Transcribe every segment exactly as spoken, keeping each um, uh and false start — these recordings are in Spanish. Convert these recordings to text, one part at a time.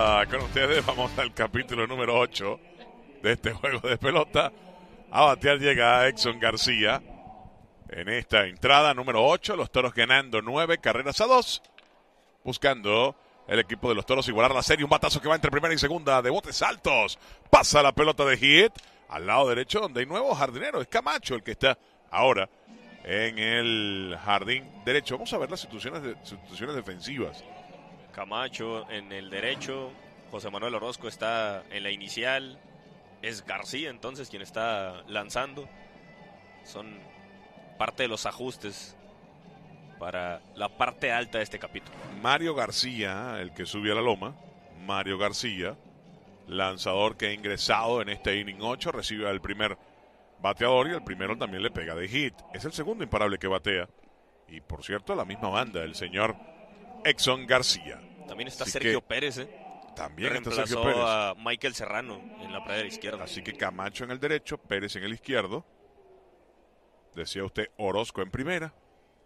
Ah, con ustedes vamos al capítulo número ocho de este juego de pelota. A batear llega Exxon García. En esta entrada número ocho, los Toros ganando nueve carreras a dos. Buscando el equipo de los Toros igualar la serie. Un batazo que va entre primera y segunda de botes altos. Pasa la pelota de hit al lado derecho donde hay nuevo jardinero. Es Camacho el que está ahora en el jardín derecho. Vamos a ver las situaciones, de, situaciones defensivas. Camacho en el derecho. José Manuel Orozco está en la inicial. Es García entonces quien está lanzando. Son parte de los ajustes para la parte alta de este capítulo. Mario García, el que subió a la loma. Mario García, lanzador que ha ingresado en este inning ocho, recibe al primer bateador y el primero también le pega de hit. Es el segundo imparable que batea. Y por cierto, la misma banda, el señor Exxon García. También está Así Sergio que, Pérez, ¿eh? También Reemplazó está Sergio Pérez. a Michael Serrano en la pradera izquierda. Así que Camacho en el derecho, Pérez en el izquierdo. Decía usted Orozco en primera.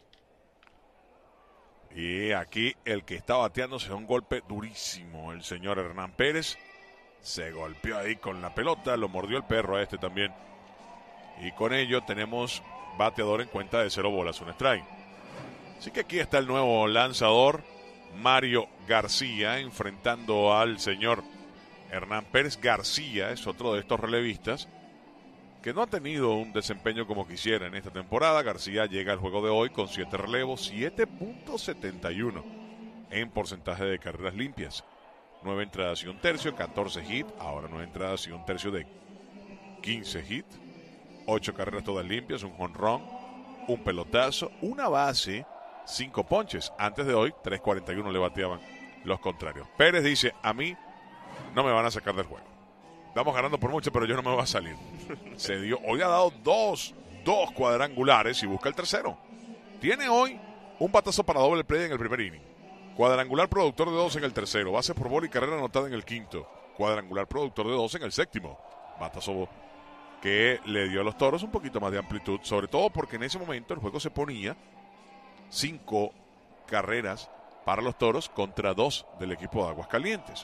Y aquí el que está bateando se da un golpe durísimo. El señor Hernán Pérez se golpeó ahí con la pelota. Lo mordió el perro a este también. Y con ello tenemos bateador en cuenta de cero bolas, un strike. Así que aquí está el nuevo lanzador, Mario García, enfrentando al señor Hernán Pérez. García es otro de estos relevistas que no ha tenido un desempeño como quisiera en esta temporada. García llega al juego de hoy con siete relevos, siete punto setenta y uno en porcentaje de carreras limpias. nueve entradas y un tercio, catorce hits, ahora nueve entradas y un tercio de quince hits, ocho carreras todas limpias, un jonrón, un pelotazo, una base, cinco ponches. Antes de hoy, tres cuarenta y uno le bateaban los contrarios. Pérez dice, a mí no me van a sacar del juego. Estamos ganando por mucho, pero yo no me voy a salir. Se dio, hoy ha dado dos, dos cuadrangulares y busca el tercero. Tiene hoy un batazo para doble play en el primer inning. Cuadrangular productor de dos en el tercero. Base por bola y carrera anotada en el quinto. Cuadrangular productor de dos en el séptimo. Batazo que le dio a los Toros un poquito más de amplitud, sobre todo porque en ese momento el juego se ponía cinco carreras para los Toros contra dos del equipo de Aguascalientes.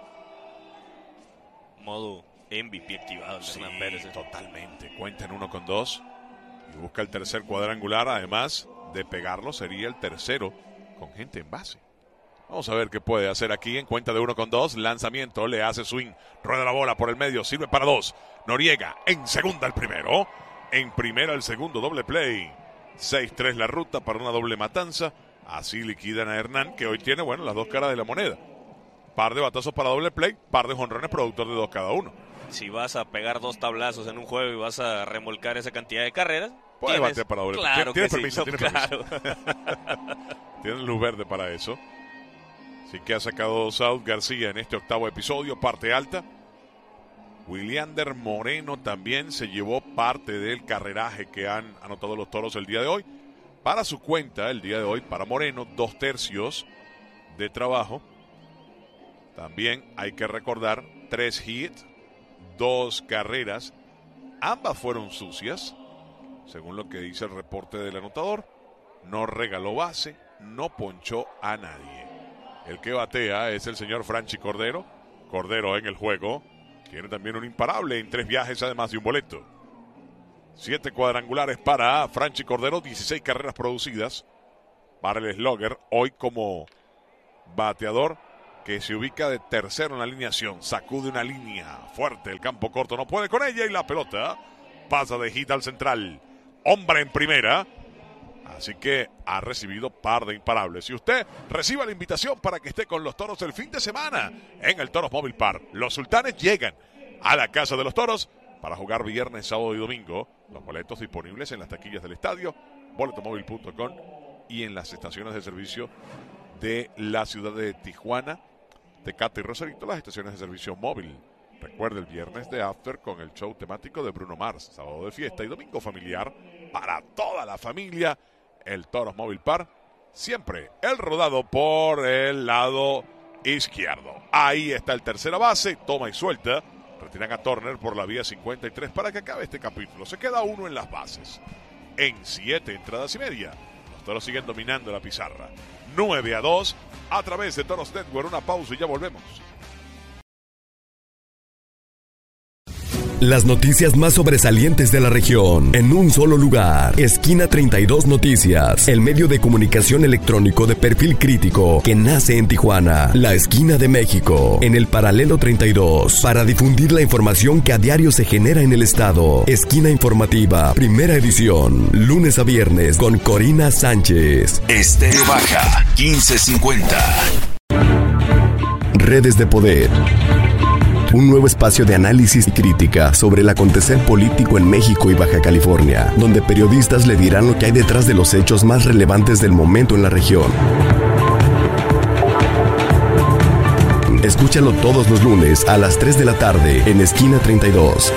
Modo M V P activado. Sí, Hernán Pérez, ¿eh? Totalmente. Cuenta en uno con dos y busca el tercer cuadrangular. Además de pegarlo, sería el tercero con gente en base. Vamos a ver qué puede hacer aquí en cuenta de uno con dos. Lanzamiento, le hace swing, rueda la bola por el medio, sirve para dos. Noriega en segunda el primero, en primera el segundo, doble play. seis tres la ruta para una doble matanza. Así liquidan a Hernán, que hoy tiene, bueno, las dos caras de la moneda. Par de batazos para doble play, par de jonrones productor de dos cada uno. Si vas a pegar dos tablazos en un juego y vas a remolcar esa cantidad de carreras, puede batear para doble play. Claro Tiene que permiso, sí, no, tiene claro. permiso. Tiene luz verde para eso. Así que ha sacado South García en este octavo episodio, parte alta. Williander Moreno también se llevó parte del carreraje que han anotado los Toros el día de hoy. Para su cuenta, el día de hoy, para Moreno, dos tercios de trabajo. También hay que recordar, tres hits, dos carreras. Ambas fueron sucias, según lo que dice el reporte del anotador. No regaló base, no ponchó a nadie. El que batea es el señor Franchi Cordero. Cordero en el juego tiene también un imparable en tres viajes, además de un boleto. Siete cuadrangulares para Franchi Cordero, dieciséis carreras producidas para el Slugger. Hoy como bateador que se ubica de tercero en la alineación. Sacude una línea fuerte, el campo corto no puede con ella y la pelota pasa de hit al central. Hombre en primera. Así que ha recibido par de imparables. Y usted reciba la invitación para que esté con los Toros el fin de semana en el Toros Móvil Park. Los Sultanes llegan a la casa de los Toros para jugar viernes, sábado y domingo. Los boletos disponibles en las taquillas del estadio, boleto móvil punto com y en las estaciones de servicio de la ciudad de Tijuana, Tecate y Rosarito, las estaciones de servicio móvil. Recuerde el viernes de After con el show temático de Bruno Mars, sábado de fiesta y domingo familiar para toda la familia. El Toros Móvil Park, siempre el rodado por el lado izquierdo. Ahí está el tercera base, toma y suelta. Retiran a Turner por la vía cincuenta y tres para que acabe este capítulo. Se queda uno en las bases. En siete entradas y media, los Toros siguen dominando la pizarra. nueve a dos a través de Toros Network. Una pausa y ya volvemos. Las noticias más sobresalientes de la región en un solo lugar. Esquina treinta y dos Noticias, el medio de comunicación electrónico de perfil crítico que nace en Tijuana, la esquina de México, en el paralelo treinta y dos, para difundir la información que a diario se genera en el estado. Esquina informativa, primera edición, lunes a viernes con Corina Sánchez. Estéreo Baja, quince cincuenta. Redes de Poder. Un nuevo espacio de análisis y crítica sobre el acontecer político en México y Baja California, donde periodistas le dirán lo que hay detrás de los hechos más relevantes del momento en la región. Escúchalo todos los lunes a las tres de la tarde en Esquina treinta y dos.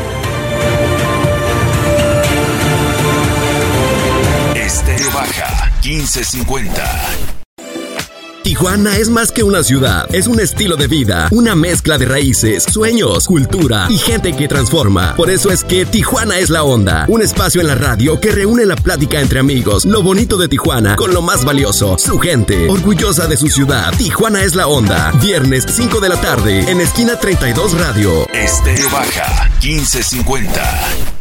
Estéreo Baja, quince cincuenta. Tijuana es más que una ciudad, es un estilo de vida, una mezcla de raíces, sueños, cultura y gente que transforma. Por eso es que Tijuana es la onda, un espacio en la radio que reúne la plática entre amigos, lo bonito de Tijuana con lo más valioso, su gente, orgullosa de su ciudad. Tijuana es la onda, viernes cinco de la tarde en Esquina treinta y dos Radio. Estéreo Baja, quince cincuenta.